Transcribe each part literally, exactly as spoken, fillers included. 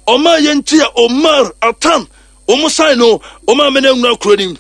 Oma yentia Omar Atan. Omosaino, Oma Menengra Krodim.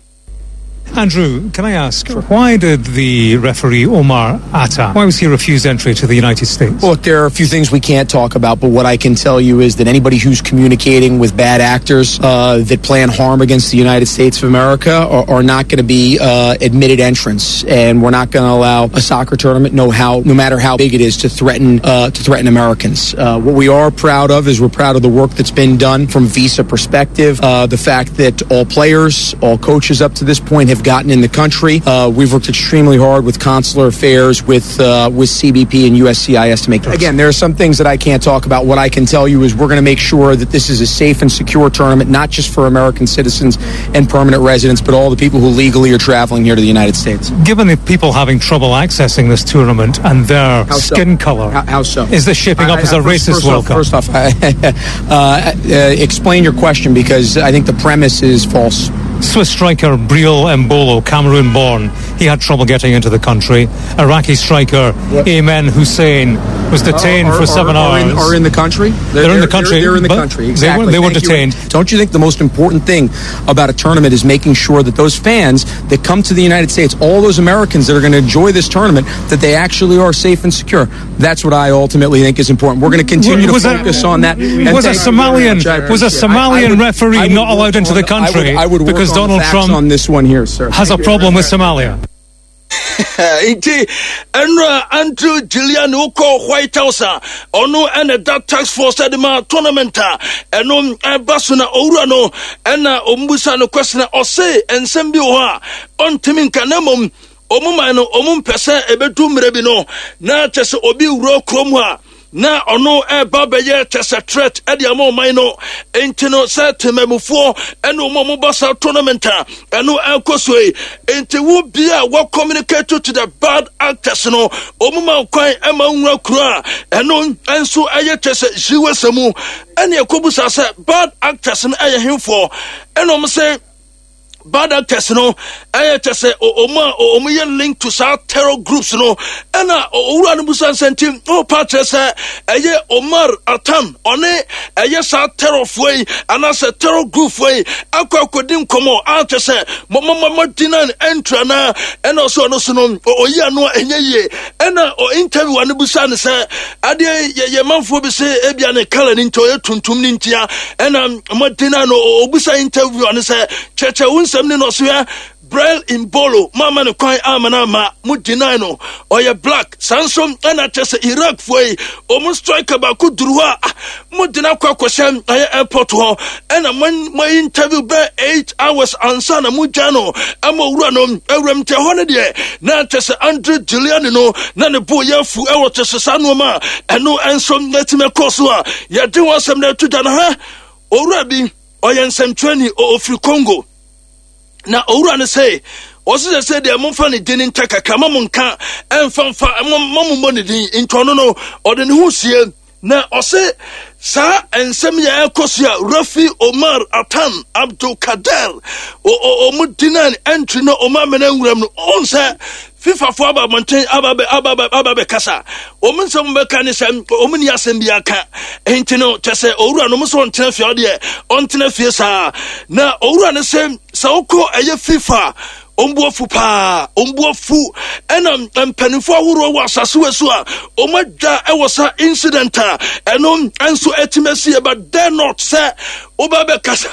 Andrew, can I ask, why did the referee Omar Atta, why was he refused entry to the United States? Look, there are a few things we can't talk about, but what I can tell you is that anybody who's communicating with bad actors uh, that plan harm against the United States of America are, are not going to be uh, admitted entrants, and we're not going to allow a soccer tournament, no how, no matter how big it is, to threaten uh, to threaten Americans. Uh, what we are proud of is we're proud of the work that's been done from visa perspective, uh, the fact that all players, all coaches up to this point have gotten in the country. Uh, we've worked extremely hard with consular affairs, with uh, with C B P and U S C I S to make. Again, there are some things that I can't talk about. What I can tell you is we're going to make sure that this is a safe and secure tournament, not just for American citizens and permanent residents, but all the people who legally are traveling here to the United States. Given the people having trouble accessing this tournament and their how skin so? color, how, how so? Is this shaping up I, I, as a first, racist first World off, Cup? First off, I, uh, uh, explain your question, because I think the premise is false. Swiss striker Briel Mbolo, Cameroon-born, he had trouble getting into the country. Iraqi striker yep. Ayman Hussein was detained are, for seven are, hours. Are in, are in the country? They're, they're in the country. They're, they're in the country, exactly. They were, they were detained. You. Don't you think the most important thing about a tournament is making sure that those fans that come to the United States, all those Americans that are going to enjoy this tournament, that they actually are safe and secure? That's what I ultimately think is important. We're going to continue was to focus a, on that. Was a Somalian was a Somalian I, I would, referee I would not allowed into the country I would, I would because Donald Trump on this one here, sir. has a problem with Somalia? Inti Enra Andrew Gillian Uko White House Ono and that tax force at the tournament and um Basuna Urano and Umbusa no question or say and Sembioa on Timin Kanamum Omumano Omum Pesa Ebetum Rebino na Tessa Obi Ro Cromwa. Na ono e baba ye tesa threat e dia mo man no enti no set memufo eno mo mo basa tournament eno ekosoi enti wo bia wo communicate to the bad actors no omuma kwan e ma nwura kura eno enso eye tesa jiwasemu ene ekobusa se bad actors no eye hemfo eno mo say bad actors no I just say Oma or Omian link to South terror groups no and uh Uran Busan sentim oh patches a ye Omar Atan on it a yes South terror way and as a terror group way Aqua couldn't come out to say Mama Martina entrana and also no sono or ya no and ye and or interview and Busan say Adia ye man for be say Ebiane Kalan into a tuntum nintia and um Martina no Busa interview and say Chacha something no swear Brel Mbolo mama no kwan amana ma mu deny no oye black sansom na chese Iraq foi o mu striker ba ku duruwa mu deny kwa kwasem aye airport ho na my interview be eight hours ansa na mu jano ama wura no awram te ho ne de na chese Andrew Gillian no na ne bo ya fu e wo chese sanu ma eno ensom netime koso a ye de wasem na tu dana ha owura bi oye nsem twenty o ofri Congo. Na owura ne say osi say de momfa ne din ntaka kama monka emfa mamu mo ne din ntono no ode ne husie na ose sa ensem ya ekosia Rafi Omar Atan Abdul Kader o o mudinan entry no o ma mena nwuram no on say FIFA for aba monten aba aba aba kasa o mun so mbe kan se o mun ya sem bia ka enti no tese owura no so ntena fie ode on tena fie sa na owura ne se sa okọ eye FIFA ombuofu pa ombuofu ena mpanifo ahuro wa sasewesu a omadwa e wosa incident a eno enso etimesi but dare not say obabe kasa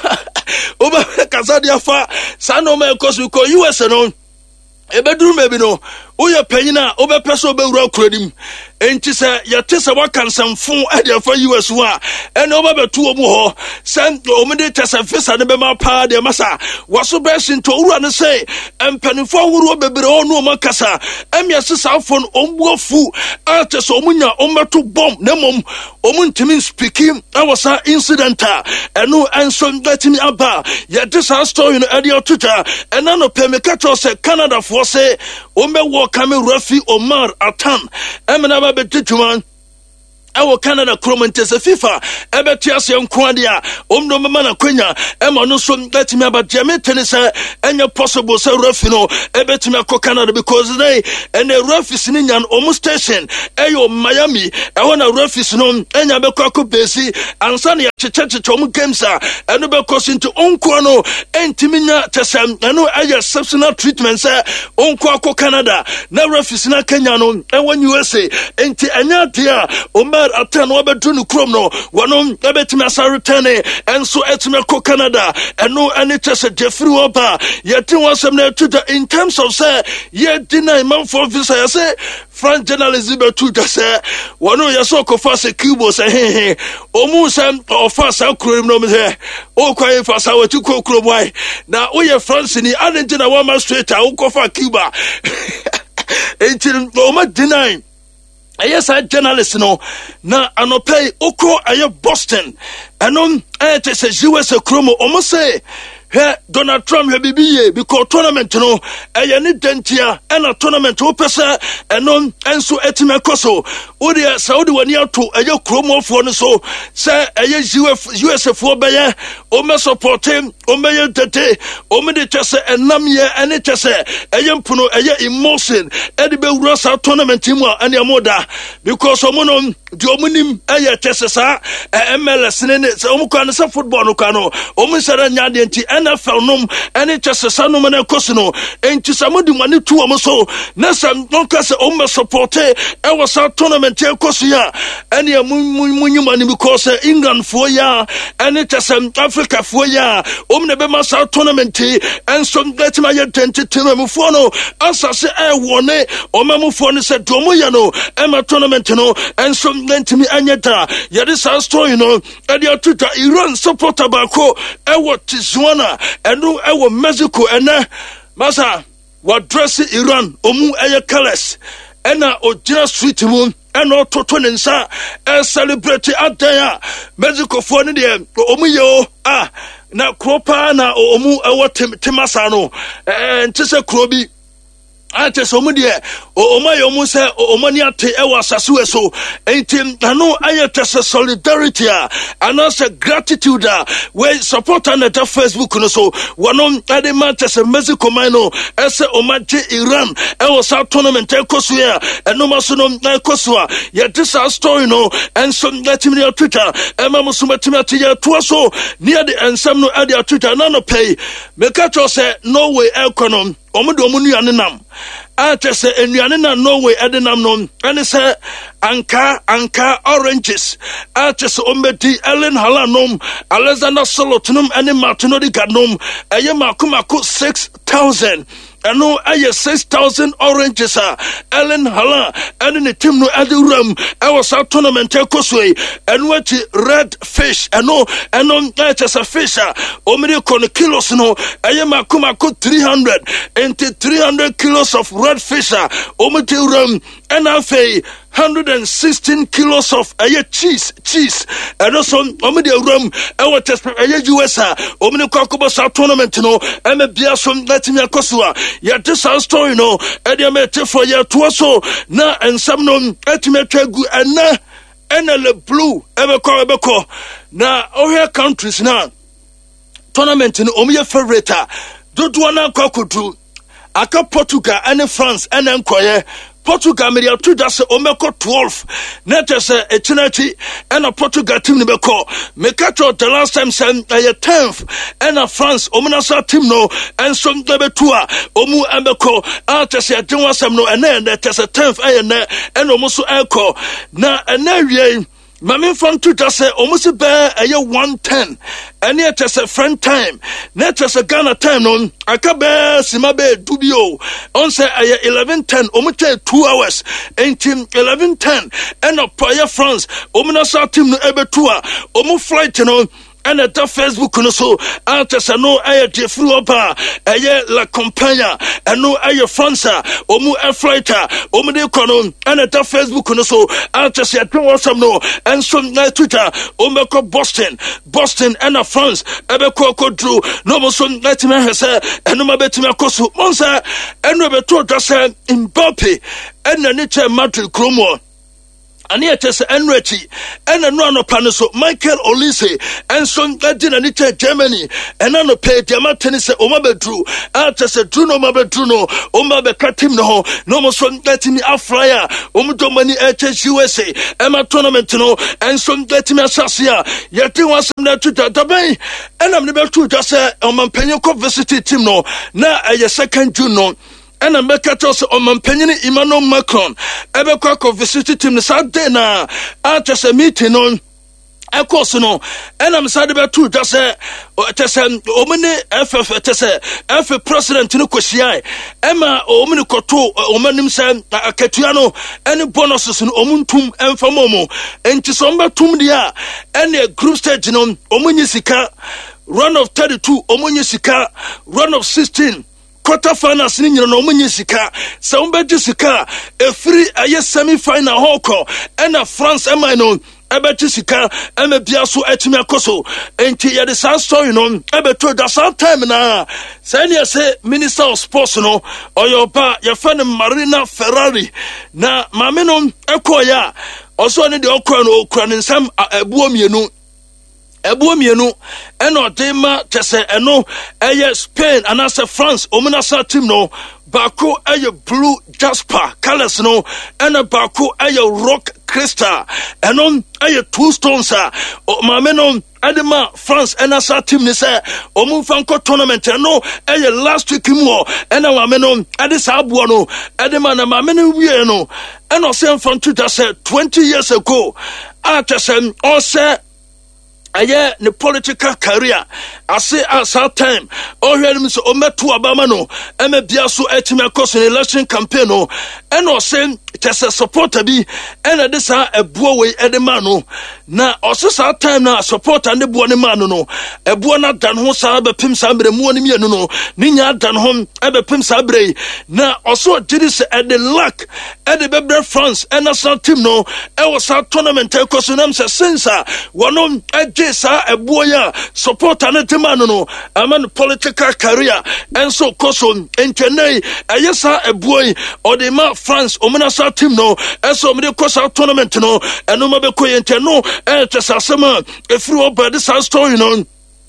obabe kasa dia fa sa no me kosu ko U S no ebeduru mebi no oya panyina obepese obewura kuradim enti se yate se wakansamfo ade fa U S wa ene obabetu omu ho san omede tese fisa ne be ma pa de masa waso besin to ura ne se empanifo huru bebre onu o makasa emia sesa afon ombuofu ate so omunya ombeto bomb ne mom omuntimi speaking awasa incident a eno enso ngatimi aba yate sa story no ade otuta ena no pemekato se Canada for say ombe wo Rafi Omar Atan emena ba betituman Our Canada Cromantes a FIFA, Ebetias and Quadia, Omno Mamana Quenya, Emma no so let me about Jamie Tenisa, and your possible so Ruffino, Ebetimako Canada because they and the rough is in an almost station, Ayo Miami, I want a rough is known, and Yabako Besi, and Sunny Chachachom Gamesa, and Obakos into Onquano, and Timina Tasam, and no Aya substantial treatments, Onquako Canada, no rough is in a Kenyano, and when U S A, and Tianatia, Oma. Atan wabedunu kromno wanom ebetimi asarutane enso etimeko Canada eno ene chese Jeffrey Oba yeti wansem na tuta in terms of say ye deny man for visa ya say French journalism betu say wano yaso kofa se kubo say he he omu sam ofa sa krom no me say o kwai fa sa watu ko krom wai na o ye France ni Argentina wa ma straight a o kofa Cuba entin o ma deny. Yes, I journalist no na anope oko aye Boston anon it is a U S a chromo almost say hey Donald Trump he bibiye because tournament no aye ni dentia and a tournament o pesa anon enso etime koso o de Saudi wani ato aye chromo fo no so say aye U S fo beye o me support him o me yete o me de chese enam ye ene chese aye mpuno aye emotion e de be wura sa tournament mu ane amoda because omono di omunim aye chese sa M L S ne se omukwa ne football no kano omusara nya de nti N F L nom ene chese sa no na koso no enti samodi mane tu omo so na sam no kase o me support e was sa tournament e koso ya ene munyu mane because England fo ya ene chese Africa fo ya omne be ma sa tournament and some get my attention to me fo no asase e wone o me fo no se do mo ya no e ma tournament no and some let me anyata ya this story no e dey Twitter Iran supporter ba ko e what Tijuana and no e wo Mexico and masa what dress Iran omu e colors and na ojina street mu and no to twenty-nsa e celebrate adaya Mexico for ni dey omu yo ah na kropa na omu e wo temasa no eh ntse krobi ate so mu de o ma yo mu se o ma ni ate e wa sasu eso entim anu ayete solidarity and also gratitude we support on the Facebook no so wono ade Manchester Mexico mano ese o ma je Iran e wo sa tournament e koso ya eno ma so no e koso a ye this story no and so let me on Twitter e ma mo so matimi ate ye to so near the ensam no ade Twitter na no pay make sure say no way economy omudo omunu anenam atese enuane na Norway edenam no ene se anka anka oranges atese omedi Ellen Halanom Alexander Solotunum ene Martino di Gadnom eye makomako six thousand eno aye six thousand oranges a Ellen Hala ene ne team no aduram e was a tournament ekosoi eno ati red fish eno eno atese fish a omedi kon kilos no eye makomako three hundred into three hundred kilos of red fish a omedi ram and afei one hundred sixteen kilos of aye cheese cheese and also omedi ram e what aye U S a omedi kwakobo sa tournament no e me bia so let me akoso a ya this story no e dey me te for ya to so na ensam no etime twagu ana ena le blue e be ko e be ko na ohia countries na tournament no omiye favorite dodo na kwakodu aka Portugal and France and enkoye Portugal me dey to that omeko twelve net as a chinati and a Portugal team ne beko me catch the last time say a tenth and a France omunasa team no and some debe toa omu ambeko at say den wasam no and then that as a tenth and and omuso eko na and na Mami from Twitter say almost bear a year one ten and yet as a friend time net as a Ghana time on Akabe Simabe Dubio on say a year eleven ten almost two hours and team eleven ten and a prayer France Omunasa team no ebe tour omu flight no and at the Facebook no so antes no aye Jeffrey Oba aye La Compagnia and no aye França omu air flighter omu de kono and at the Facebook no so antes ya twa some no and some na Twitter omeko Boston Boston and a France ebe ko ko drew no mo so let me say and no mabeti me akoso monsa and no be to just Mbappe and na nature Madrid Chromo ani etese enrechi ena no anopa so Michael Olise enso gadina ni te Germany ena no pe diama tenise o mabedru atese dru no mabedru no o mabeka team no ho no mo so gatimi aflyer o mo domani H U S A ema tournament no enso gatimi asase a yeti wasem na tuta dabai ena me be tu just o mampanyin ko visit team no na eye second June no and I'm back at us on Mampenny Emmanuel Macron. Ever crack of visited him the Saturday na after a meeting on a course no, and I'm sad about two just a Omani F F F F President no Koshia Emma Omani Koto Omanim Sam Aketiano any bonuses in Omuntum and Famomo and Chisomba Tumdia and a group stage on Omunisika run of thirty-two Omunisika run of sixteen. Quarter finals ni nyina no munye sika se umbeji sika e free aye semi final hoko ena France ema no ebeji sika ema bia so etimi akoso enti ye the sad story no ebeto da some time na say ne say Minister of Sports no oyoba ye fan Marina Ferrari na mame no ekoya oso ne de okra no okra ne nsam ebuo mienu Ebu mienu eno dema tese eno eye Spain and as France omunasa team no bako eye blue jasper colors no eno bako eye rock crystal eno eye two stones a mame no adema France and as team ni say omunfanko tournament eno eye last week mu eno mame no adisa abuo no adema na mame no wie no eno say from two thousand twenty years ago atese o say aye ne political career ase at that time o hwere so o meto abama no e bia so etime course in election campaign no e no say tese supporter bi e na de sa ebuo we e de ma no na o so that time na supporter ne buo ne ma no no ebuo na dan ho sa be pim sa bre mu oni mienu no ni nya dan ho e be pim sa bre na o so did this at the luck e de be France e na sa team no e was a tournament e course na say since wono e sa eboya support an temano no aman political career and so koso entenei ayesa eboy or the ma France omunasa team no eso me kosa tournament no eno ma be koyente no e tesasema e free over this story no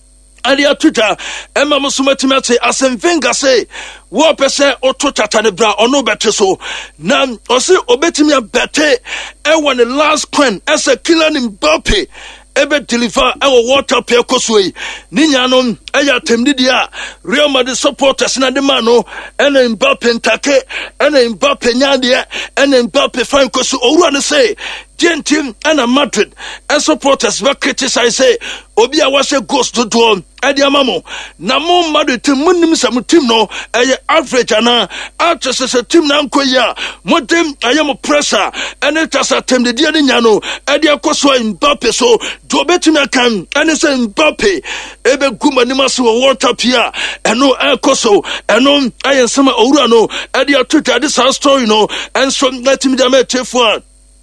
Adia Twitter, Emma Musumatimati, Asenvenga say, War Pese, Otto Tatanebra, or no better so. Nam, or say, Obetimia Bete, and when the last coin, as a killer in Mbappe, ebe deliver our water pe koswe ninya no eya temdidia Real Madrid supporters na de mano ene Mbappe ntake ene Mbappe nyade ene Mbappe fan koso owura ne say gentim ena Madrid and supporters were criticize say obi a wase ghost to do edi amamo na mo Madrid team munim sam team no eye average ana atse se team na nkoya modem ayemo pressure ene tasa temdidia ne nya no edi akoso Mbappe so do betimi kan ene say Mbappe ebe guma ni maso water pia eno ekoso eno ayensema owura no edi atuta this story no and so let me dem tefo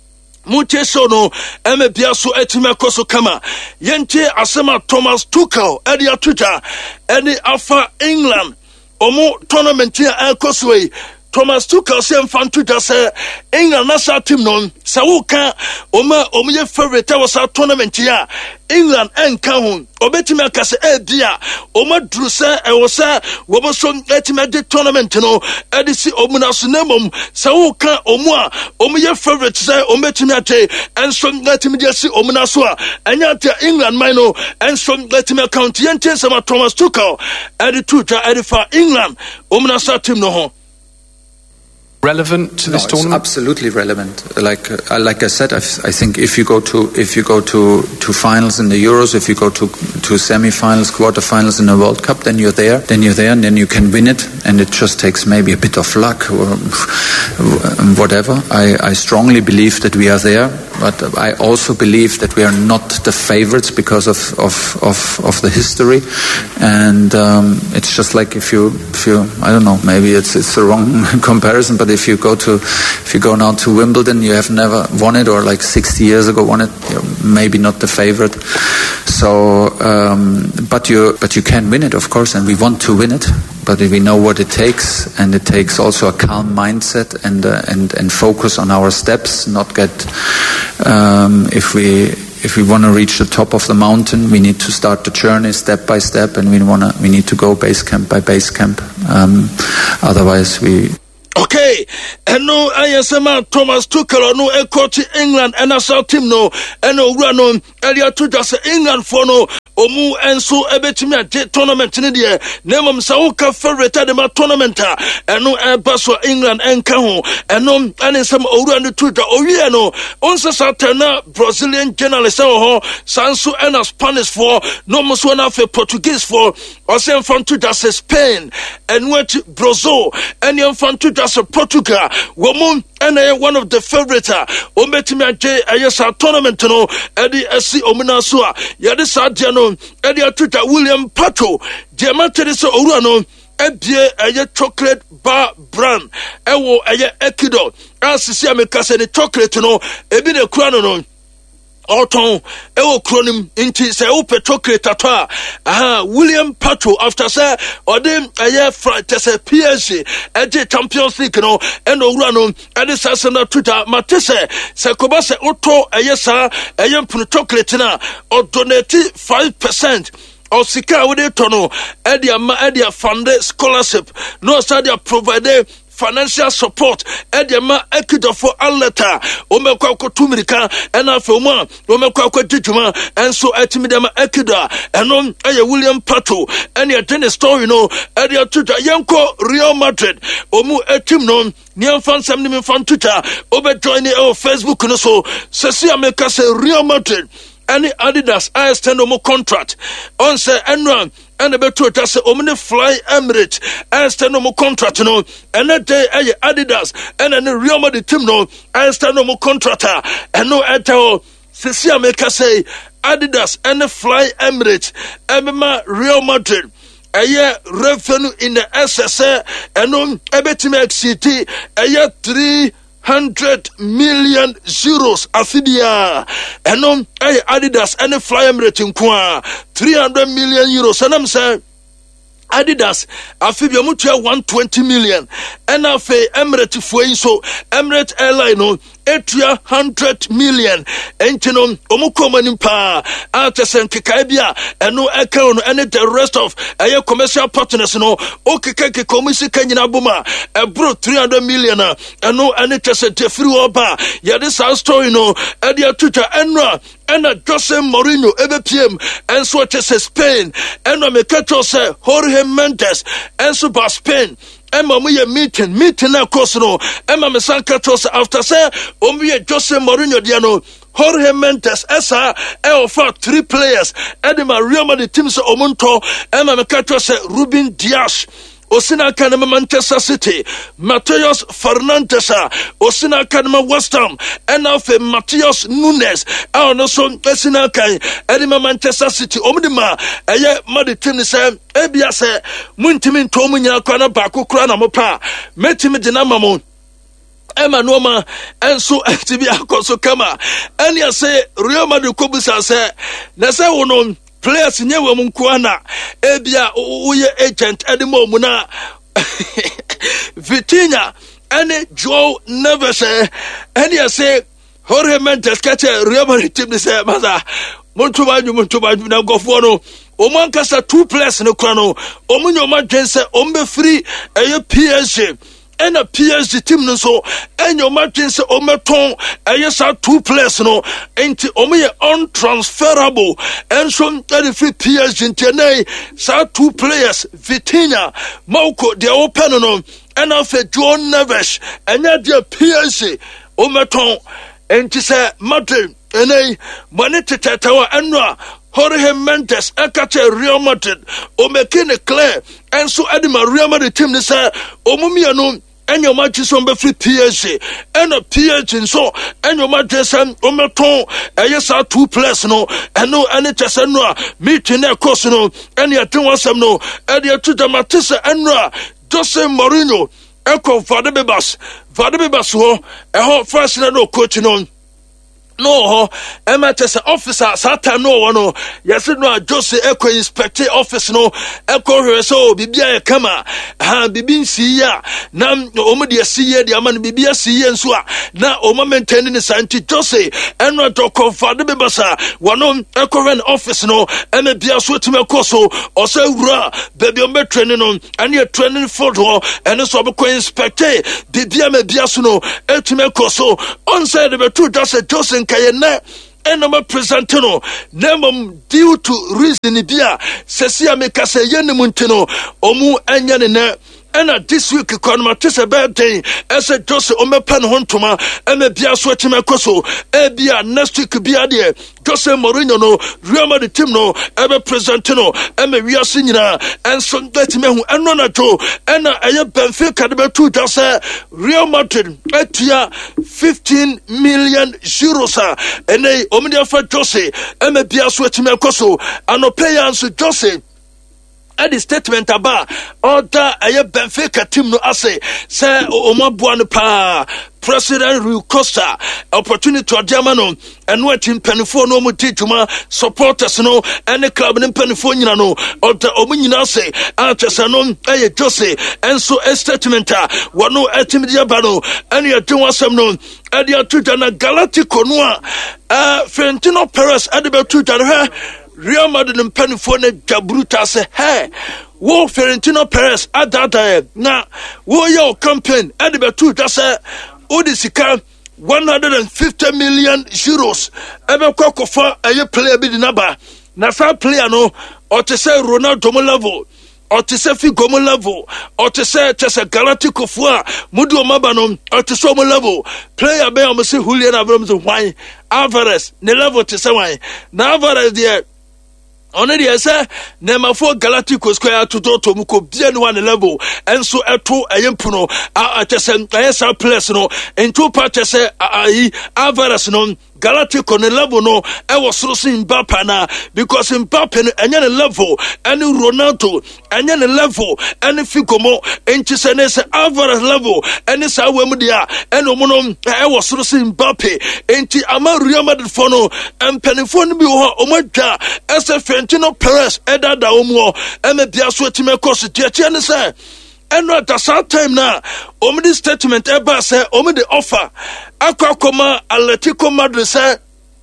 Muche so no eme bia so etime koso kama yente asema Thomas Tuchel edi atuta eni afa England omo tournament ya koso e Thomas Tuchel say mfantu da say England national team no sa wo ka oma omo favorite was a tournament ya England enka ho obetime akase e bia oma dru say e wo say wo bo so etime de tournament no edisi omuna so namom sa wo ka omo a omo ye favorite say ometime ate and so etime de si omuna so a anya te England man no and so etime account yente sama Thomas Tuchel editu ta edifa England omuna sa team no ho. Relevant to this no, tournament? It's absolutely relevant. Like uh, like I said, I've, I think if you go to if you go to, to finals in the Euros, if you go to to semi-finals, quarter-finals in the World Cup, then you're there. Then you're there, and then you can win it. And it just takes maybe a bit of luck or whatever. I, I strongly believe that we are there, but I also believe that we are not the favorites because of of, of, of the history. And um, it's just like if you if you I don't know, maybe it's it's the wrong comparison, but if you go to, if you go now to Wimbledon, you have never won it, or like sixty years ago won it, you're maybe not the favorite. So, um, but you, but you can win it, of course, and we want to win it. but we know what it takes, and it takes also a calm mindset and uh, and and focus on our steps. Not get um, if we. If we want to reach the top of the mountain, we need to start the journey step by step, and we want to, we need to go base camp by base camp. Um, otherwise, we. Okay, and no, I am Thomas Tuchel, no, a coach England, and a South team, no, and no, run, Elia to just England for no. Omu enso ebetimi ade tournament ne de nemom sa wo ka favorite de ma tournament a eno eba so England enka ho eno ane sam owura ne tuta owie no onse satana Brazilian journalist ho sanso ena Spanish for no mo so na fe Portuguese for osem from tuta se Spain and what Brazil and yon from tuta se Portugal wo mo ena one of the favorite o betimi ade ayesa tournament no edi asi omuna so a yade sadia no Eddie Twitter William Pato, Diamante so Urano, Ebie a chocolate bar brand, Ewo a Ekido, as see America the chocolate no, Ebi the crown. Auton, Ewo Cronim, Inti, say, Ope chocolate tata. Aha, William Pato, after say, or them a year fright, say, P S G, Eddie Champions League, no, and Urano, and this as a Twitter, Matisse, Sakobase, Otto, a yes, sir, a young chocolate na, or donate five percent. Or Sika with it, no, Eddie, Eddie, funded scholarship, no, Sadia provided. Financial support edema ekido for aleta omekwa ko tumirika ena foma omekwa ko tituma enso etimidema ekida enom eye William Pato ene the story no ede tuta yenko Real Madrid omu etim no niam fansam ni me fan tuta obe join e Facebook no so sesi ameka se Real Madrid any Adidas I stand no contract on say enran and the better that's a omni fly Emirates and stand no contract no and that day Adidas and then the Real Madrid team no and stand no contractor and no eto sisi ameka say Adidas and the fly Emirates and Real Madrid aye revenue in the S S A and no ebetime exceed aye three hundred million euros afidia enom eh Adidas and fly Emirates nkwa three hundred million euros and I'm saying Adidas afibia mutua one hundred twenty million and afi Emirates foi so Emirates airline no etua one hundred million entino omukoma nimpa atesen keka bia eno eka no and the rest of aye commercial partners no okeka ke komisi kanyina boma ebro three hundred million eno and it is a free oba ya this story no e dia tuta enra ena Jose Mourinho ebe P M and so it is Spain eno me kato say Jorge Mendes and so ba Spain Emma we meeting meeting na course no Emma me sanka to after say omu Jose Mourinho dia no Jorge Mendes esa e offer three players Edema Real Madrid team so omunto Emma me kato say Ruben Dias Osina Kanema Manchester City, Mateus Fernandes, Osina Kanema West Ham, and now for Mateus Nunes, and also Osina Kai, Edema Manchester City, Omdima, a ye muddy team is a Ebia say, Muntimin Tomunya Kana Baku Krana Mopa, Metimi Dinamamo. Emma Noma and so T V Akoso Kama, and ya say Real Madrid Kobusa say, Nasa wonon. Players nyewe mkuana ebia uye agent edimo muna Vitinha ene Joe Neves ene say Jorge Mendes kache Real Madrid team say maza muntu banyu muntu banyu na gofo no oman kasa two players no kwa no omunyo ma dwense ombe free eye P S G and a P S G team no so and your margin say ometon ayesa two players no enti omoye untransferable and so that free P S G intene sa two players Vitinha Mauko de open no and of Joe Neves and ya P S G ometon enti say Madrid ene money tatawa enwa Jorge Mendes ekache Real Madrid omekine clear and so Edema Real Madrid team ni say omumia no and your match is on the free P S G and a P S G so and your match is on Ometon and yes are two players no and no and it is no meeting their course no and you don't want some no and you to the Matisse and Jose Mourinho Echo Vadebebas Vadebebas ho a whole first no coach no no em at officer satan no no yes no Jose echo inspect office no echo hwe so bibia e kama ha bibi nsi ya na omo de asiye de ama no bibia asiye nso a na omo maintain ne santi Jose eno to confirm be basa wono echo ren office no em bia so time koso o se wura baby on be training no and your training photo and so be inspect bibia me bia so no etime koso on say the two Jose Jose kayena enoma presentino nemom due to reason bia sesia meka se yenim ntino omu anya ne na ena this week economy tese birthday ese Jose omepa ne hontoma eme bia so etime koso e bia next week bia de Jose Mourinho no Real Madrid team no ebe presentino eme wiase nyina enso betime hu eno na jo ena eye Benfica de betu Jose Real Madrid etia fifteen million euros ene omedia fa Jose eme bia so etime koso ano players Jose at the statement about order a Benfica team no ase say omabuano pa President Rui Costa opportunity to Germano and what in penifo no mo tituma supporters no any club in penifo nyina no order omunyina say atesano eye Jose and so a statement wano etimidia bano and you do wasem no and you to na Galactico no uh Florentino Perez adebe to ha Real Madrid and Penifone Jabruta say, hey, wo Florentino Perez at that time. Now, wo your campaign at the two just say, Odisika one hundred fifty million euros. Ever cock for a player bid number. Na fa player no, or to say Ronaldo level, or to say Figo level, or to say Tessa Galactico Fua, Mudu Mabano, or to Somo level. Player Bear must say Julian Abrams wine, Alvarez, ne level to say wine. Now Alvarez there. Only the say nema for Galactico Square to do to muko bien one level and so eto ayempuno a atesen ayesa place no into part say ai Alvarez no Galactico ne level no e was so Mbappe na because Mbappe no enye ne level any Ronaldo enye ne level any Figo mo enti se ne se Alvarez level any sa wemu dia eno mo no e was so Mbappe enti ama Real Madrid for no empenifo no bi ho omadwa ese Florentino Perez eda da omo eme bia so etime course tie ne say eno at that time na omedi statement eba say omedi offer akwa koma Atletico Madrid say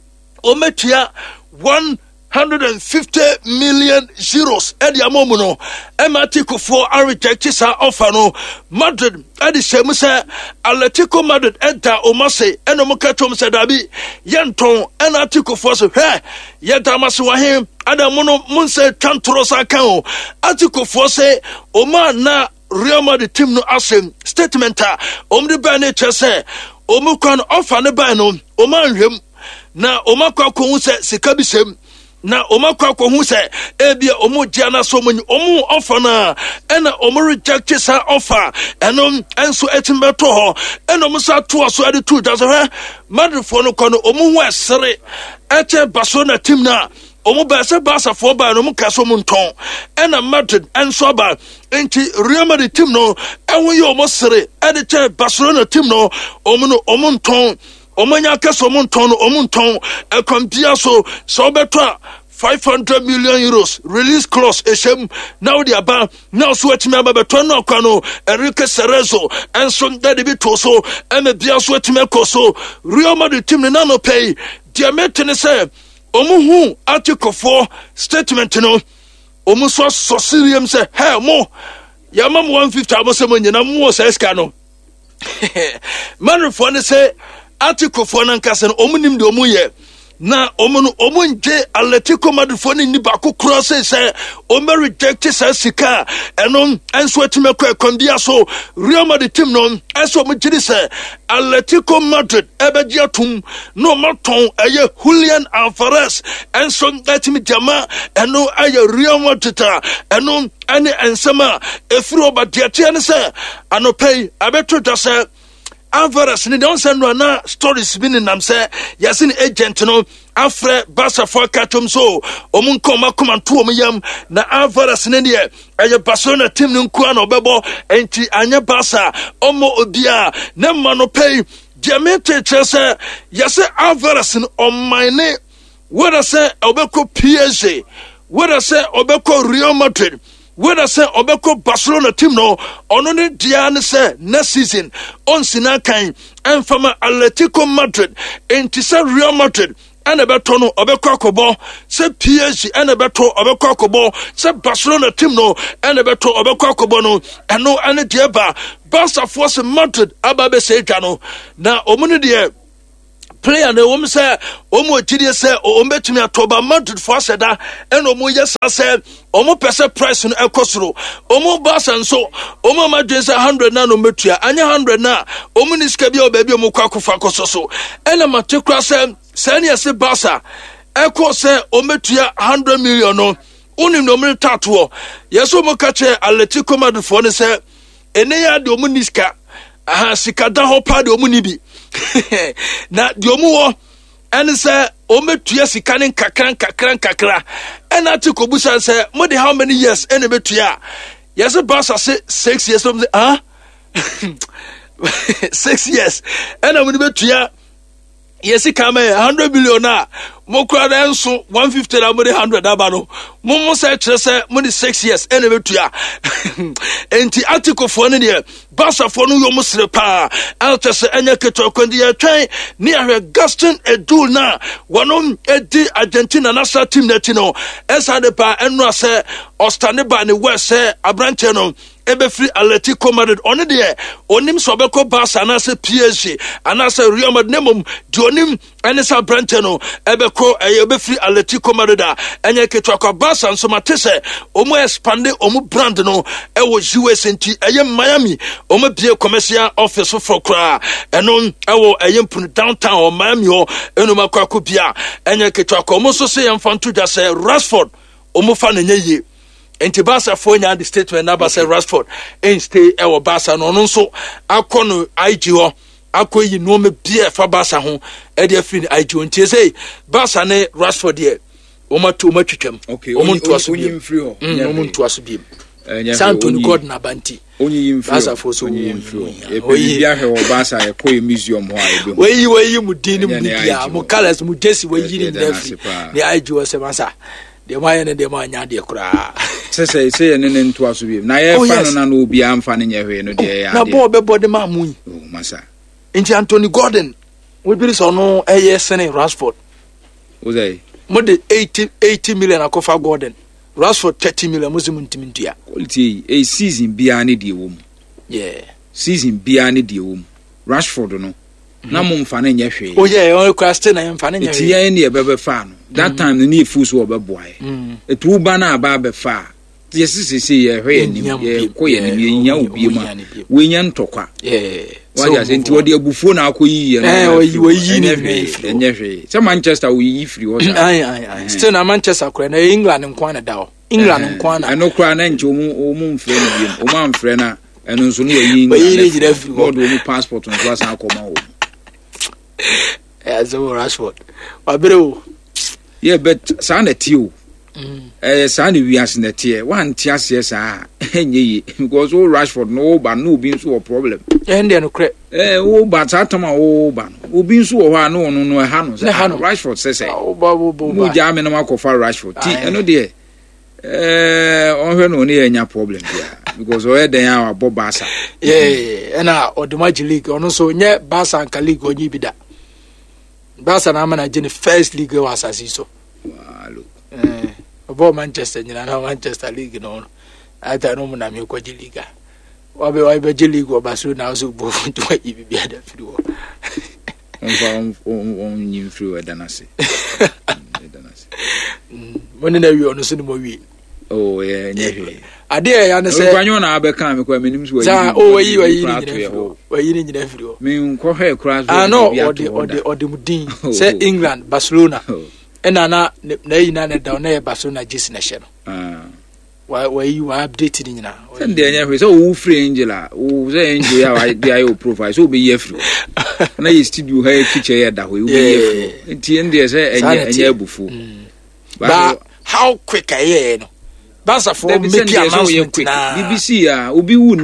ometia one hundred fifty million euros edi amomu no Atletico for a reject sa offer no Madrid edi shemu say Atletico Madrid enta omase eno mukatom say dabi yenton Atletico for so he yedamase wa him adamono munse tantrosa kan Atletico for say oma na Real Madrid team no asem statement a omde ba na chese omukwan offer ne ba no omanhwem na omakwa ko hu se sika bisem na omakwa ko hu se ebia omugya na so munyi omu offer na ena omu reject sa offer eno enso etimbeto ho eno musa to so ade two does ha Madrid for no kono omu hu esere eche Barcelona team na omu ba se Barca for ba no mu kaso mu nton ena Madrid enso ba enti Real Madrid team no enwo ye omu sere ade che Barcelona team no omu no omu nton omanya kaso mu nton no omu nton ekwambia so so beto five hundred million euros release clause eshem now the aba now so etime aba beto no kwa no Enrique Cerezo enso de bi to so eme bia so etime koso Real Madrid team no no pay dia metene say omuhu article four statement no omu so so serious say hey mo ya mam one fifty abose mo nyina mo say ska no man for ne say article four nan kase no omu nim de omu ye na omu no omu nje Atletico Madrid for ni ba ko cross say omu reject say sika eno enso etime kwa kwambia so Real Madrid team no enso omu gidi say Atletico Madrid ebeji atum no maton eye Julian Alvarez enso etime jama eno eye Real Madrid eno ene ensema efiro ba diatia ne say anopay abeto da say Alvarez ni don send na stories bin nam say yasin agent no afre Barca for katom so omun koma koma to om yam na Alvarez ne de eye Barcelona team no nko na obebo enti anya Barca omo obia na ma no pay Diamete chese yase Alvarez on my name. Whether say Obeko P S G, whether say Obeko Real Madrid, whether say Obeko Barcelona team no, only Diane say next season on Sinakan and from Atletico Madrid into say Real Madrid and Obeto no Obeko Kobo, say P S G and Obeto Obeko Kobo, say Barcelona team no and Obeto Obeko Kobo no, and no any diaba Barca force Madrid Ababe say Jano. Now Omuni dear player na wo say omo gidie say o betumi atoba Madrid for seda and omo yes say omo pese price no ekosoro omo Barca nso omo Madrid say one hundred na no metua anya one hundred na omo ni ska bia obabi omo kwakofa kososo ena matekra say say say Barca eko say ometua one hundred million no unim no me tato yes omo ka che Atletico Madrid for ne say ene ya de omo ni ska aha sika da ho pa de omo ni bi na di omu wo ene se o metua sika ne kakran kakran kakra ena Atletico busa se mo de how many years ene betua yes Barca say six years of the ah six years ena mo betua yes kama one hundred billion na mo kura da enso one fifty na mo de one hundred aba no mo mo say kire say mo de six years ene betua enti Atletico fo ne de Barca fo no yo mo sire pa alta se enya keto kwandi ya twan ni ahwe Gaston Edul na wono edi Argentina national team na ti no esa de pa enu ase ostane ba ne west say abrante no ebe free Atletico Madrid on de onim so beko Barca na se P S G ana se Real Madrid nemum di onim ene sa abrante no ebe ko ebe free Atletico Madrid a enya keto kwa Barca so matese omo expande omo brand no e wo U S enti eye Miami omo bie commercial office for kra eno e wo eye mpun downtown o Miami ho eno makwa ko bia enya keto kwa omo so se yemfanto da se Rashford omo fa na nyeye enti Barca for nya the statement na ba se Rashford en stay e wo Barca no no so akono I G ho akoyi no me bia fa Barca ho e de afiri I G enti say Barca ne Rashford de omo to omo twetwam omo nto aso bi omo nto aso bi Santon Gordon Abanti onyi yimfro onyi yimfro e pe bia hwe wo Barca e ko museum ho a ebe weyi weyi mu din mu bia mu colors mu jesi weyi ni nafi ni I G o se masa de ma yene de ma nya de kura se se se ne ne nto aso bi na ye fa no na no obi amfa ne nya hwe no de ya na bo be bo de ma mu oh masa enti Anthony Gordon we bi so no eye sene Rashford o say mo de eighty million akofa Gordon Rashford thirty million muslim ntimintua quality a season bia ne de wo mu yeah season bia ne de wo mu Rashford no na mo mfa na nya hwe oh yeah o question na mfa na nya hwe ti ya ne e bebe fa no that time ne fu so obeboae etu ba na aba be fa yes sisi ye hwe ni ye ko ye ni nya obi ma we nya ntokwa yeah wa ja senti wodi abufuo na akoyi ye eh oyi oyi ni hwe nya hwe se Manchester we yi free wo ai ai still na Manchester kura na England nkwa na dawo England nkwa na eno kura na nche omu omu mfre no biem omu amfre na eno nso no yi England oyi ni jira free wo do omu passport nso asa akoma wo eh so Rashford wabero yeah but sa na tio eh sa na wi as na tie wan tie ase sa enye yi because o Rashford no ba no obi nso wo problem eh ndie no kre eh wo ba tatama wo ba no obi nso wo ha no no no ha no Rashford se se o ba bo bo mu ja me na makofa Rashford ti eno de eh on hwe no ne nya problem dia because o eden ya abo Barca yeah na Odumaji league ono so nye Barca nka league onyi bida Barca na mana jeni first league was asiso wow look eh obo Manchester nyina na Manchester league no ata no na me ko league obe obe league o Barcelona so bo to yi bia da firi wo on on on nyim firi edanase edanase moni na wi ono so ni mo wi oh yeah nyehe ade ya ne se kwanyo na abeka me kwa menim so wa yi o yi wa yi ni wa yi ni nyina firi wo me nko he kra so ah no ode ode ode mudin se England Barcelona ena na na yi na ne da na Barcelona jisi na hye no ah wa wa yi wa update ni nyina sende nya hwe so wo free angela wo say angel ya wa dia yo profile so be ye free na yi studio ha kitchen ya da ho wo be ye free nti ende say enya enya abufu ba how quick are you no Barca for make announcement na B B C ah obi wu nne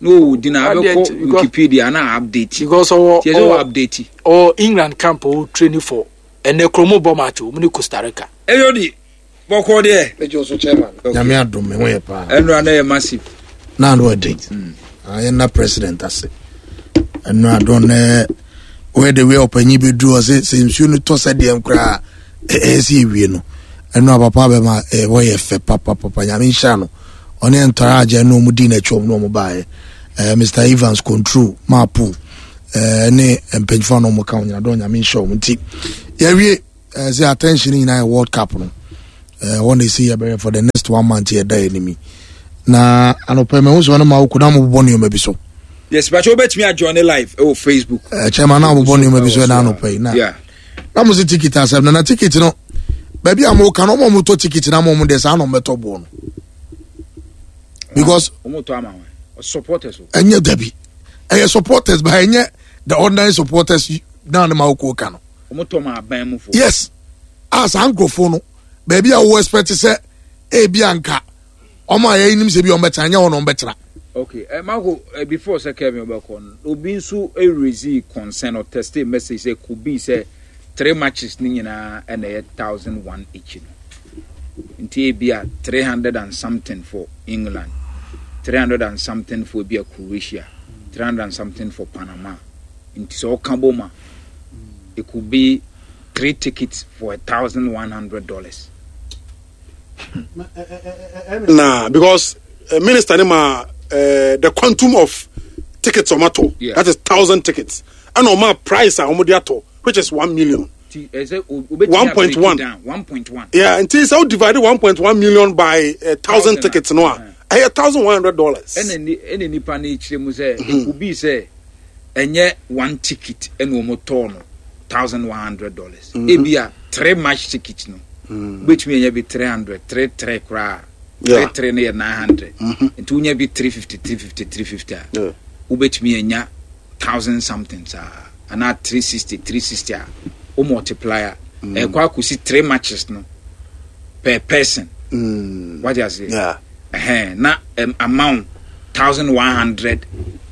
no dina be ko Wikipedia na update because our update or England camp or training for and the chromo bomber to muni Costa Rica eyodi boko de e jo so chairman nyame adom me ho ye pa eno na massive na no date I am na president ase eno adon eh where the way opanyi be do say say nsu no to say dem kra e si wie no eno papa be ma e wo ye fe papa papa nyame nsha no one entourage no mu di na twom no mu bae eh Mister Evans control mapu eh ne empejfa no mu ka onya don nyame nsha o nti ya wie say attention in a World Cup no eh one dey see ya for the next one month here die enemy na anope me wo so na ma wo na mo boni o mabi so. Yes, but you bet me a join live oh Facebook. Uh, chairman na mo boni o mabi so na anope na. Yeah. Na mo se ticket asem na ticket no baby am o kan o mo to ticket na mo mo dey sa no meto bo no. Because o mo to ama supporters o. Enye dabi. Enye supporters but enye the ordinary supporters na na ma wo ko kan no. O mo to ma ban mu fo. Yes. As angrofo no baby a wo expect say e bi anka Oma ya inim se bi ombeta anya wono ombetra. Okay, eh Marco, uh, before say Kevin Obakon, obi nso e raise concern or test message say could be say three matches ni nyina and one thousand one each. Nti bia three hundred and something for England, three hundred and something for bia Croatia, three hundred and something for Panama. Nti so Kamboma. It could be three tickets for one thousand one hundred dollars. Nah, because uh, Minister Nima, uh, the quantum of tickets on mato, yeah. that is thousand tickets, and on my price on Modiato, which is one million. One point one. One point one. Yeah, and it's how divided one point one million by a uh, thousand tickets. No, I a thousand one hundred dollars. And any any nipa ni chile say it could be say, and yet one ticket and one motor thousand one hundred dollars. It be a three match ticket no. Mm. Which means you be three hundred, three three cra, three three near nine hundred. And two you be three fifty, three fifty, three fifty. Yeah. Which means you thousand something, sir. And not three sixty, three sixty. O multiplier. And mm. quite could see three matches no per person. Mm. What do you say? Yeah. Uh, now um, amount thousand one hundred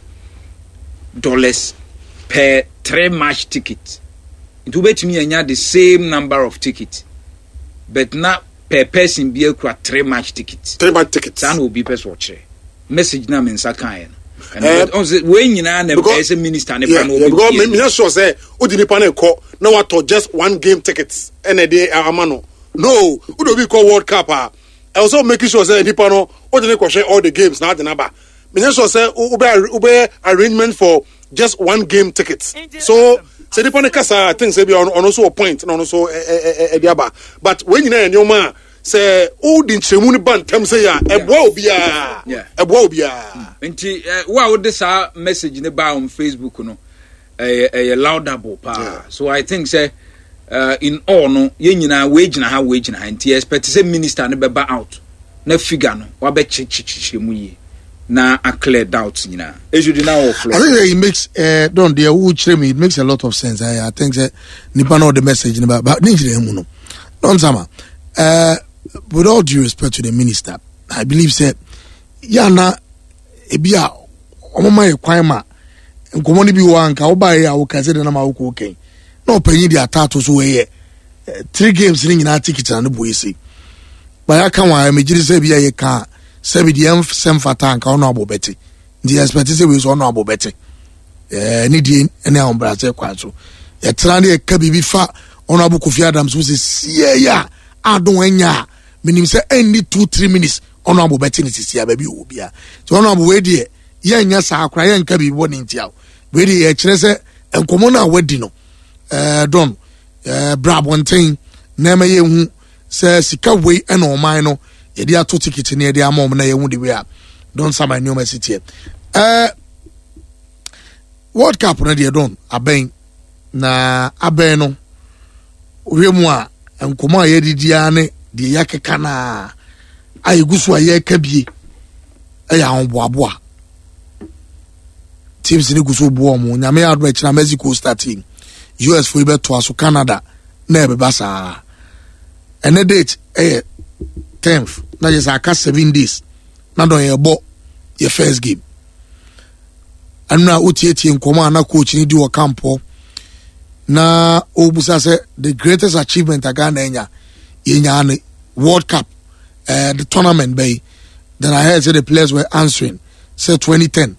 dollars per three match ticket. It will be to me the same number of tickets. But now per person be a three match tickets. Three match tickets. That will be best watch. Message na men sakayen. And when you know as a minister, ne yeah, yeah, because me me sure say odi nipa na call now what just one game tickets and a day amano. No, who do we call World Cup? I also making sure say nipa no odi ne question all the games now the number. Me sure say ube ube arrangement for just one game tickets. So say the point kasa things say be on also a point and also e diaba but when you know your man say all the chemu ni ban tem say ya e boa obia e boa obia nti wa wo this message ne ba on Facebook no eh eh laudable pa so I think say uh, in all no ye nyina we gina ha we gina nti expect say minister ne be ba out na figure no wa be chichichichemu yi na a clear doubts nyina ejude na wo flow. I think it makes uh don't there who chire me it makes a lot of sense. I, I think that nipa no the message but but ninjire hemu no don sama uh with all due respect to the minister I believe say ya na ebia omoma ye kwan ma nkomo ni bi wo anka wo ba ye a wo kaze de na ma wo ko ken na opanyi di atato so we three games ni nyina ticket na no boy say ba ya kan wa me giri say bia ye ka sebi di em sem fata anka ono abobeti ndi expect say we so ono abobeti eh ni di ene a ombra say kwa so ye tra na ye ka bibi fa ono abu Kofi Adams so say sie ya adon anya minim say any two three minutes ono abobeti ni sisia ba bi obia so ono abu we die ye nya sa akra ye nka bibi woni ntia we die ye kire say enkomo na wadi no eh don eh brabonten na ma ye hu say sika we ena o man no yedi ato ticket ne yedi amom na yehu de we a don sama new city eh World Cup na de don aben na aben no ohwemu a enkomo a yedi dia ne de yakeka na ayigusu aye kabie eya honboaboa teams ni gusu bo omo nyame ado e kira Mexico starting U S for beto aso Canada na ebe basa ene date eh tenth na just aka seven days na don ye bo your first game and now utieti in command coach ni di wa campo na obusa say the greatest achievement Ghana enya yenya World Cup uh, the tournament bay. Then I heard say the players were answering say twenty ten.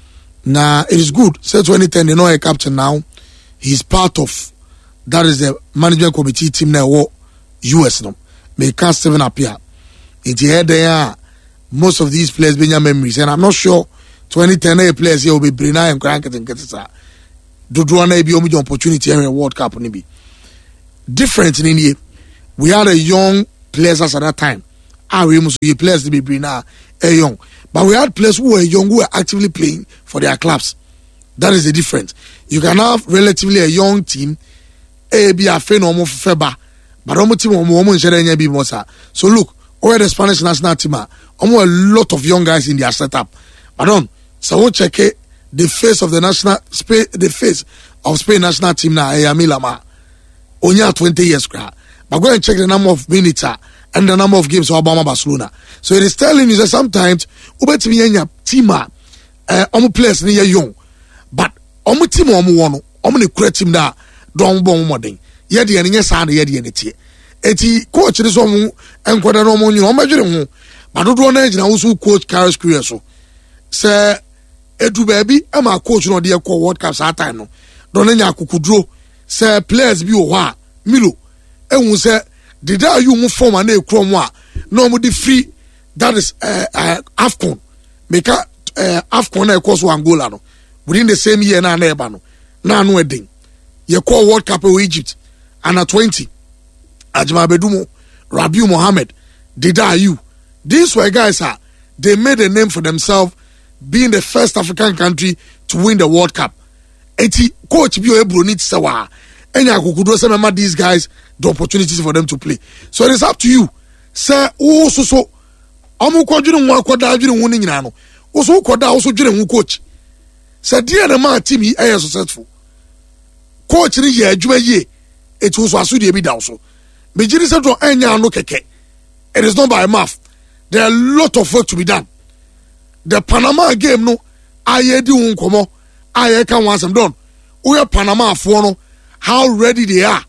Now it is good say twenty ten you know a captain now he's part of that is the management committee team now U S no may can't Stephen appear it here there most of these players being your memories and I'm not sure twenty ten players here will be Brina and Cranket and Ketsa do do want to be only opportunity in World Cup maybe different in India we had a young players at that time ah we must be players to be Brina a young but we had players who were young who were actively playing for their clubs. That is the difference. You can have relatively a young team a be a fan of Feba but almost team be more. So look over the Spanish national team almost a lot of young guys in their setup but on so we'll check it the face of the national Spain the face of Spain national team now Yamil Lamar only twenty years but go and check the number of minutes and the number of games for Obama Barcelona. So it is telling you that sometimes ubetimi team uh omu players ni young but omu team omu wono omu ne kura team da don bon modern ye de ne nyesa na ye de ne tie eti coach ni so omu enkoda no omu nyi omu adwere ho but do na agina wo so coach Carlos Queiroz so say edu baby ama coach no de call World Cup saa time no don nya akukuduro say players bi wo ho a Milo ehun say did I you move form and a chrome no more the free that is uh, uh, AFCON make a uh, AFCON a course one goal no within the same year na neighbor no na no wedding you call World Cup of Egypt and at twenty Ajma Bedumo Rabiu Mohammed did I you these were guys are they made a name for themselves being the first African country to win the World Cup eti coach bio ebro need sawa enya kukudo say remember these guys the opportunities for them to play. So it is up to you. Say, oh, so so. Amu kwa jiri mwa kwa da jiri mwuni nyina no. Oso kwa da oso jiri mwu coach. Say, dear the man team he is successful. Coach ni ye adwuma ye. It was asu de bi da oso. Me jiri say to enya no keke. It is not by mouth. There are a lot of work to be done. The Panama game no. Aye di unkomo. Aye kan wansem done. Oya Panama afo no. How ready they are.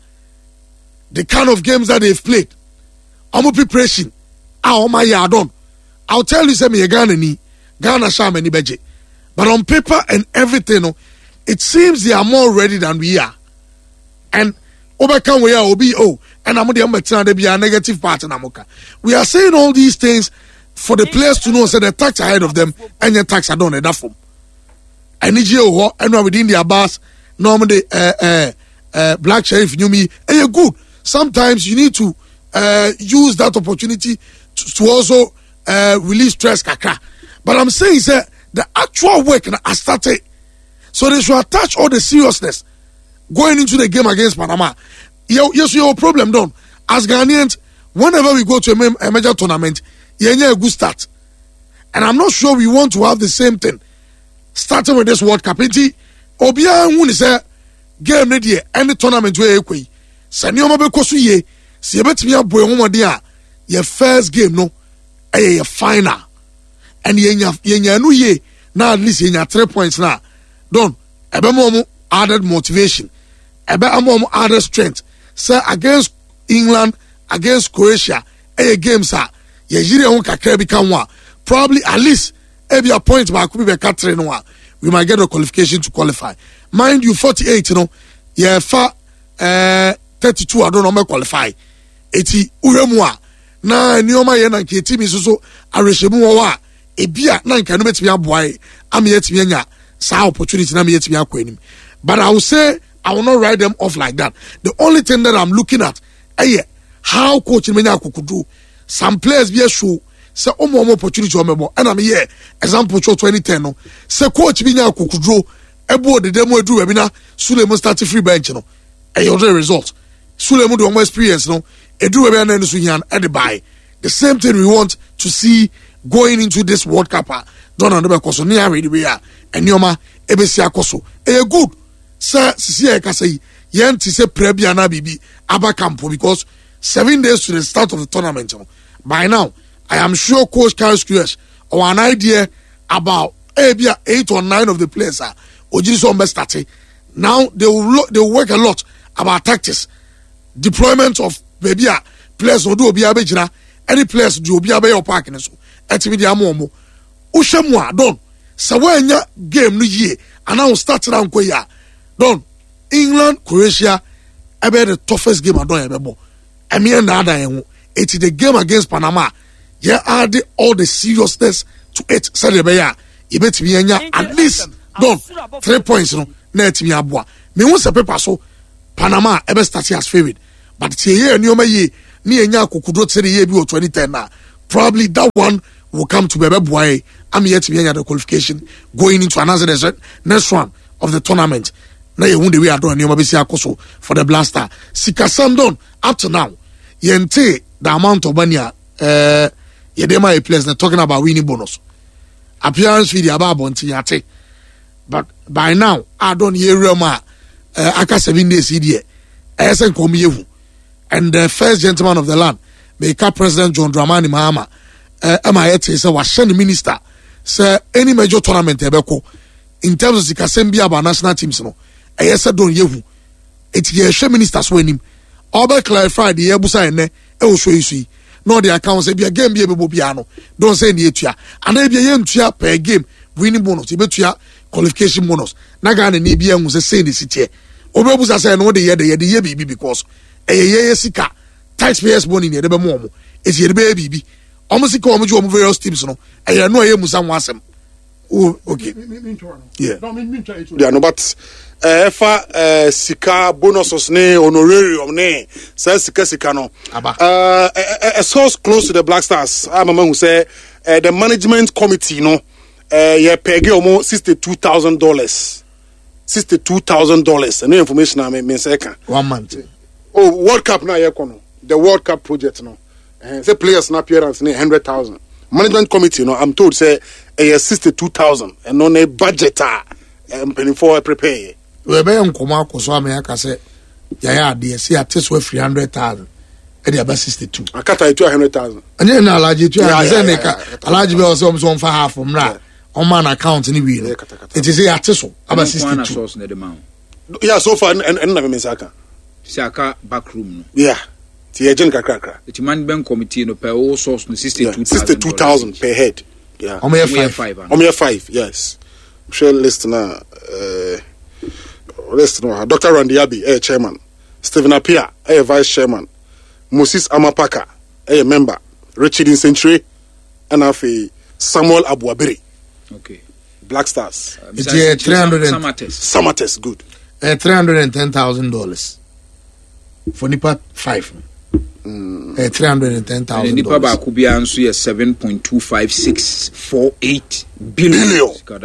The kind of games that they've played. I'm preparation. How my yardon. I'll tell you some Ghana ni Ghana sham any budget. But on paper and everything, it seems they are more ready than we are. And overcome we are obi oh and I'm the be a negative part in Amoka. We are saying all these things for the players to know so the tax ahead of them and your tax are done enough for. I need you and within their bars normally uh uh uh black sheriff knew me and you're good. Sometimes you need to uh, use that opportunity to, to also uh, release stress kakra. But I'm saying is that the actual work has started. So they should attach all the seriousness going into the game against Panama. Yes, you have a problem done. As Ghanaians, whenever we go to a, a major tournament, you have a good start. And I'm not sure we want to have the same thing. Starting with this World Cup. Obia who is a game ready any tournament where you Sanyoma be kosu ye si ebetimi aboy homode a your first game no eh your final and yenya yenya no ye na at least yenya three points na don ebe mo added motivation ebe mo added strength say against England against Croatia eh games a ye jire ho kakra bi kan wa probably at least e be a point ba ku be ka three no a we might get a qualification to qualify mind you forty-eight you know ye fa eh thirty-two I don't know me qualify. Eti uremwa na nioma ye na nke team so so arehemu wo wa ebia na nka no betimi aboae am yetimi anya sa opportunity na me yetimi akwanim. But I will say I will not write them off like that. The only thing that I'm looking at eh how coach menya akukudu some players be show say omo omo opportunity o mebo and am here example cho twenty ten no say coach bi nya akukudu ebo de demo edu we bi na Suleiman start free bench no eh your result Suleiman do more experience no edu we be na so hian e de buy the same thing we want to see going into this World Cup. Don't know because so near ready we are and nyoma e be si akoso e good sir sisi e ka say yen ti say prebia na bibi aba campo because seven days to the start of the tournament. By now I am sure Coach Carlos Queiroz or an idea about Ebia eight or nine of the players are Ojiriso Mbe starting. Now they will lo- they will work a lot about tactics, deployment of baby players no do obi abejina, any players do obi abe your park so. Etimi di amomo. Ushemwa don. So when ya game no ye and now start now ko ya. Don England, Croatia, ebe the toughest game I don ebebo. I mean na ada ehun. It is the game against Panama. Yeah, add all the seriousness to it. Celebrate you bet me at least don three points no na etimi aboa. Me won se paper so Panama ebe start as favorite. But tie ye nneoma ye ni enya kokudo tere ye bi o twenty ten na. Probably that one will come to Bebe Boy. I'm yet to be the qualification going into another next round of the tournament. Now you won't be doing your for the blaster. Sika Sandon up to now. Yente the amount of money uh Yedema a place they're talking about winning bonus. Appearance video about Bontiate. But by now I don't hear Roma uh Aka seven days here. S N Komiyehu and the first gentleman of the land, Meka President John Dramani Mahama. Uh, am I say was the minister say any major tournament ebeko in terms of the Kasembia about national teams no I said don't yehu it ye minister so him oba clarify the ebusa ene e wo so yi no the account say be game be ebo bia no don't say ni etua and e be ye ntua per game winning bonus e betua qualification bonus na ga na ni bia hu say say the city obebusa say no the ye the ye the ye bibi because e ye ye sika taxpayers money ni e de be mo mo e ye de be bibi almost come to various teams no I know I musa wasem. Oh okay. Yeah. Yeah, no, but uh, if uh, sika bonuses ne honorarium ne says sika sika no. Uh, a, a source close to the Black Stars, I'm a man who say uh, the management committee no uh yeah pay almost sixty two thousand dollars. Sixty two thousand dollars. And no information I mean second. One month. Oh, World Cup now yeah kono. The World Cup project no. Uh, say players na appearance ne hundred thousand. Management committee no I'm told say a uh, sixty two thousand and on a budget ah um, for prepare. We be nkoma akoso ameka say ya ya de say ates we three hundred thousand e dey about sixty two. Akata two hundred thousand. Anye na alaji two say ne ka alaji be so so for half from na on man account ni we no. It is say ates about sixty two. Yeah, so far and and na me saka. Saka back room no. Yeah. The agent kakra. The management committee no per all source no sixty-two thousand per head. Yeah. On me five. On me five. Yes. Share list now. Uh, list now. Doctor Randy Abbey, eh, chairman. Stephen Apia, eh, vice chairman. Moses Amapaka, eh, member. Richard in Century, and Afi Samuel Abuabiri. Okay. Black Stars. Uh, it's uh, three hundred. Samates. Samates, good. Uh, three hundred and ten thousand dollars for Nipa five. Mm. Uh, three hundred and ten thousand. Nipa ba kubia nso ye seven point two five six four eight billion.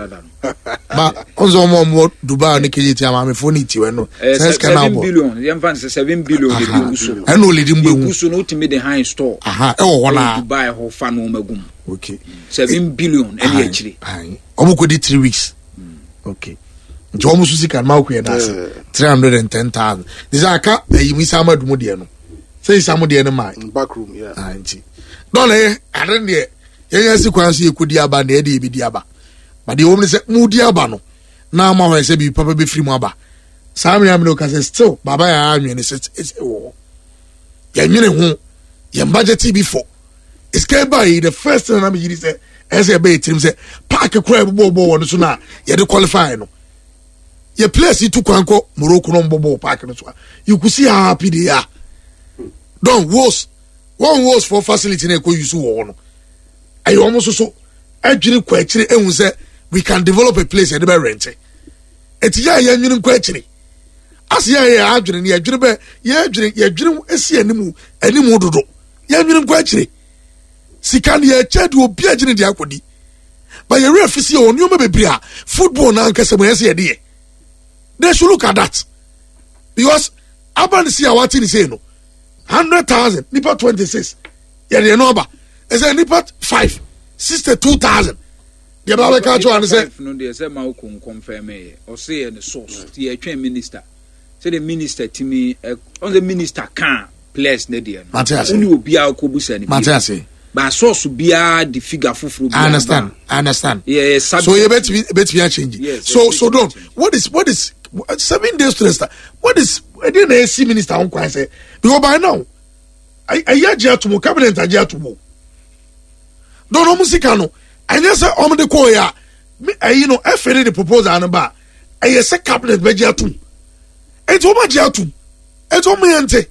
But also more Dubai ne kiji ti ama me phone ti we no. seven billion. Yem fan seven billion de guso. E no leading bu. Guso no ultimate the high store. Aha, e wo na Dubai ho fa no magum. Okay. seven billion e dey chiri. Ai. Omo ko di three weeks. Okay. Nti omo susi kan ma ko ye na se three hundred and ten thousand. This aka e mi sama dumo de no. Say some de no mai. Back room, yeah. Ah, nti. Don eh, aren de yen si kwan so yekudi aba na e de bi di aba. But the woman say mudi aba no. Na ma ho say bi papa be free mu aba. Sam ya me no ka say still baba ya anwe ne say it's oh. Ya nwene ho. Ya budget before. It's came by the first time I me say as e be trim say park kra bo bo won so na ye de qualify no. Ye place it to kwanko Morocco no bo park no so. You could see how happy they are. Don't was one was for facility na ko use wo no. Ayi almost so adwiri kwa akire ehun say we can develop a place and be rent. Eti ya ya nwini kwa akire. As ya ya adwiri ne adwiri be ya adwiri ya adwiri esi animu animu dodo. Ya nwini kwa akire. Sika ne ya chedu obi agine de akodi. But you refisi on you be bria football na nkase mo yesi ye. They should look at that. Because Aban see what he say no. Hundred thousand, nipa twenty-six. Yeah, the number. Is a nipa five, sixty-two thousand. The Bible catch you and say, no, there's a Malcolm confirm or say the source. The train minister. Say the minister to me on the minister can place Nedian. Matthias. Only will be our Kubus and Matthias. but source biya the figure fufuru. I understand. I understand. Yeah, so you bet me bet me change. Yes, so so don't. What is what is seven days to the start? What is I didn't A C minister on quite say because by now I I hear to mo cabinet I hear to mo. Don't know musicano. I just say om de ko ya. You know, I feel the proposal and ba. I say cabinet be hear to. It's o ma hear to. It's o me ante.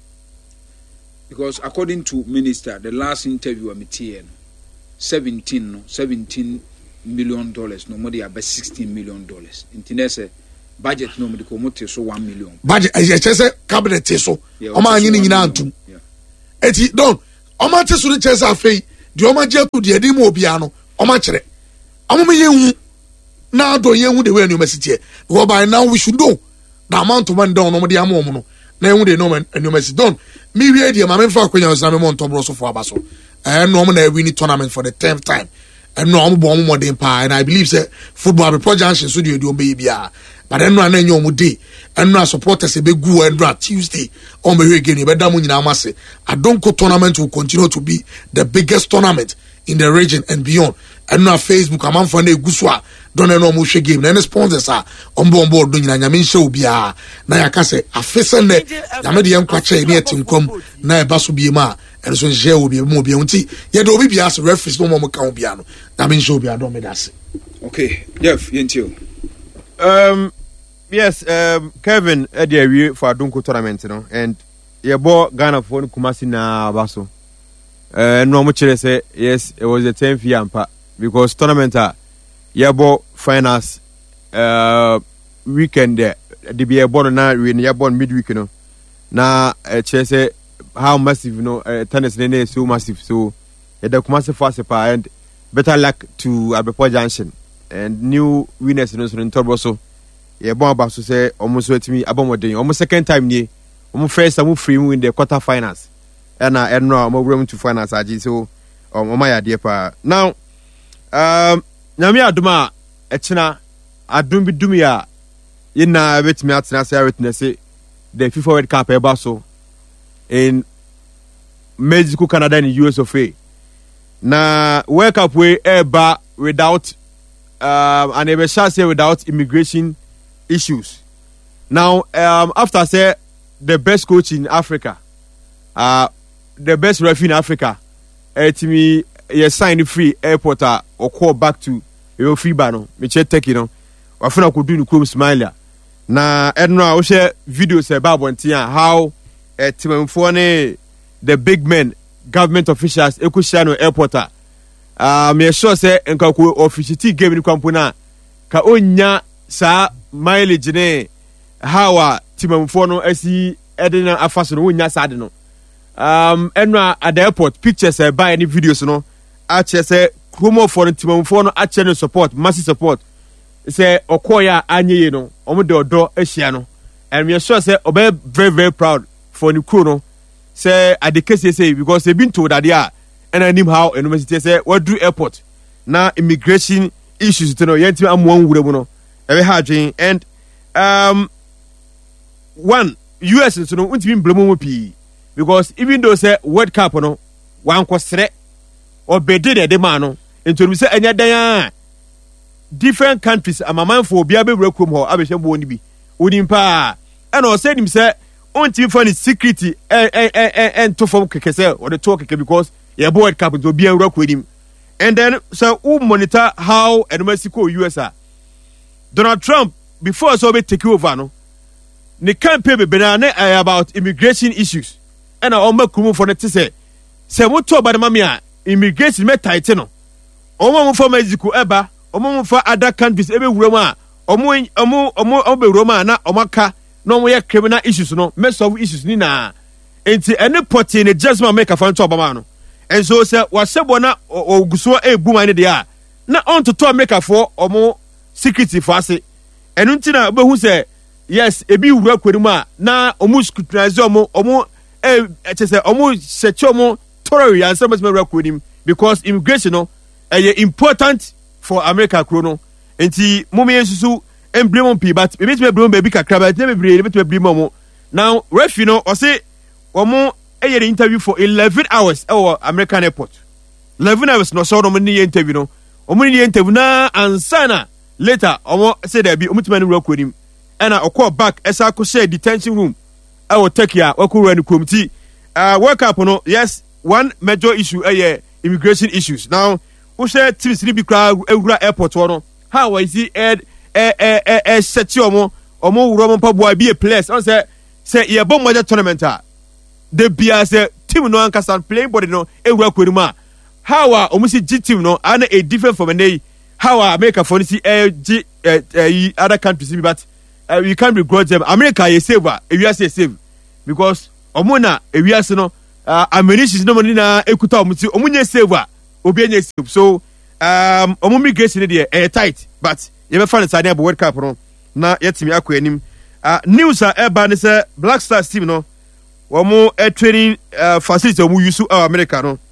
Because according to minister, the last interview I'm here, seventeen, no, seventeen million dollars, no more about sixteen million dollars. In budget, no more so one million. Budget, I just say cabinet so. Oma anyini nyina antum. Eti don. Oma te so ne chese afei. De oma je to de edi mo obia no. Oma kire. Oma me yehu. Na do yehu the way university. Because by now we should know the amount of money down no de am no. Na yehu de no university don. Me we dey ma me fa kwanya osame mo ntobro so for abaso. Eh no mo na win tournament for the tenth time. And no am bo mo modern pa and I believe say football be project so dey do be bia. But then no na nyom dey. And no supporters e be go and Tuesday. On me again e be da mo nyina amase. Adonko tournament will continue to be the biggest tournament in the region and beyond. And no Facebook am fan e guswa don no mo hwe game. Na sponsors are on board board do nyina nyame hwe obia. Na yaka say afese ne nyame de yankwa che ne atinkom na e ba so bie ma and so share obi mo bia unti ye do obi bia as referees no mo ka obia no nyame hwe obia don me dase. Okay, Jeff, yentio. Um yes, um Kevin Ediawi for Adonko tournament no and ye bo Ghana for Kumasi na baso. Uh no mo chere say yes, it was the tenth year ampa because tournament ah yabo finals uh weekend there the be born na we na born midweek no na uh, say how massive you know uh, tennis is so massive so yeah, the Kumasi fast pa and better luck to Abepo Junction and new winners no so in Tobo so yeah bon about so say almost wait me abomodin almost second time ni almost first time free win the quarter finals and uh, and no I'm room to finals aji so um my idea pa now um nyame aduma echina adum bi dum ya yina betimi atena say witness the FIFA World Cup eba so in Mexico, Canada and U S of A. Na World Cup we eba without um and ebe shall say without immigration issues. Now um after say the best coach in Africa, uh the best referee in Africa, etimi ye sign free airport or call back to your free bano me che take you know wafuna ko do ni krom Somalia na enno a wo share videos e ba bontia how etimamfo ne the big men government officials ekushia no airport ah me sure say enka ko officiality game ni kwampo na ka onya sa mileage ne how a timamfo no asi edena afaso no onya sa de no um enno at the airport pictures e ba any videos no ache say Kumo for the timamfo no ache no support massive support say okoya anye no omo de odo ehia no and me sure say obey very very proud for the crew no say at the case say because they been told that they are and I knew how university say what do airport now immigration issues to know yenti am one wure no e hard and um one U S so no untimi blemo mo pi because even though say World Cup no wan kwosre obede de de ma no into say enya dan different countries amaman for bia be wura krom ho abehwe bo ni bi onim pa and o say nim say onti for ni security eh eh eh eh to form keke say or the talk keke because ye World Cup to bia wura kwedim and then so we monitor how Mexico U S A Donald Trump before so be take over no ni campaign be na about immigration issues and o ma krom for the say say mo to ba de mamia immigration me tight no o mo for Mexico eba omo fa other countries ebe wura mu a omo omo omo obe wura mu na omaka na omo ye criminal issues no me solve issues ni na enti any party ne just ma make afan to obama no and so say wasebo na oguso ebu man de a na on to to America for omo security for ase enu nti na obehu say yes ebi wura kwani mu a na omo scrutinize omo omo e eche say omo seche omo thorough answer must be wura kwani because immigration no eh important for America chrono enti mummy ensusu emblem on pi but maybe to blame baby kakra but maybe maybe to blame mo now refi no o say omo e ye interview for eleven hours e American airport eleven hours no so no ni interview no omo ni interview na ansana later omo say there be omo tima ni wura konim and I call back esa ko share detention room I will take ya wakuru and committee uh work up no yes one major issue eh immigration issues now who share teams ni bi kra ewura airport no how is he eh eh eh eh set omo omo wura mo pa boy be a place on say say ye bom major tournament ah the bia say team no ankasa playing body no ewura konim a how are omo si G team no and a different from a how are America for see eh G other countries but Uh, you can't begrudge them. America is safe, uh, if you are safe, because Omona, if you are no, uh, ammunition no money na ekuta omuti, omunye safe, obi enye safe. So, um, omumi grace in the air tight, but you ever find a sign about World Cup no? Na yet me akwe nim. Uh, news are urban say Black Stars team no, wamo a training uh, facility omu use our America no,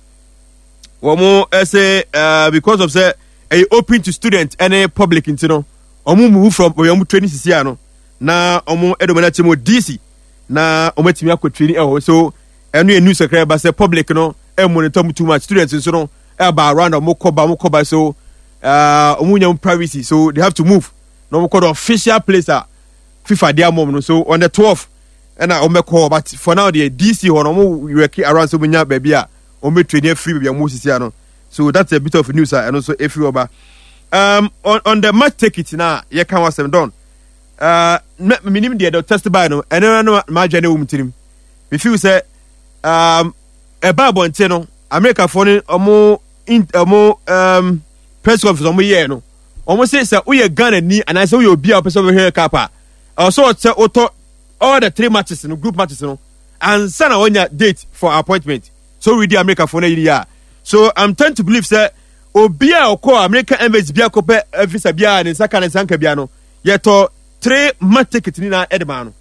wamo say uh, because of say a open to student and a public into no, omu move from omu training sisi no. Na omo edomana timo D C na omo timi akọ training eh so enu a news secretary ba say public no e monitor too much students so no e ba around omo koba omo koba so uh omo nyam privacy so they have to move no omo call the official place ah FIFA dia mom no so on the twelfth and omo call but for now the D C ho no omo work around so munya baby a omo training free baby omo sisi no so that's a bit of news and also if you over um on on the match ticket na ye kan wasem don uh minim dey the testify no eno no ma jane wo mtirim we feel say um e ba bonte no America for no omo omo um press conference omo ye no omo say say we Ghana ni and I say we obi a person here kapa also say auto all the three matches no group matches no and sana onya date for appointment so we the America for no year so I'm trying to believe say obi a okọ American embassy bia ko pe visa bia ne saka ne sanka bia no yeto three match ticket ni na edman no